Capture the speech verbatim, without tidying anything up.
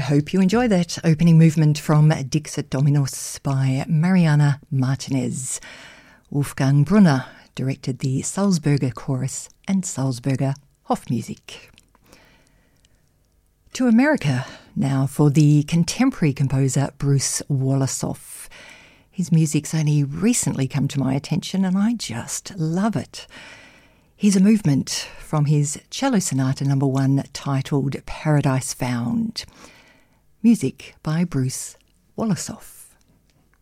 hope you enjoy that opening movement from Dixit Dominus by Mariana Martinez. Wolfgang Brunner directed the Salzburger Chorus and Salzburger Hofmusik. To America now for the contemporary composer Bruce Wollesoff. His music's only recently come to my attention and I just love it. Here's a movement from his cello sonata number one titled Paradise Found. Music by Bruce Wollesoff.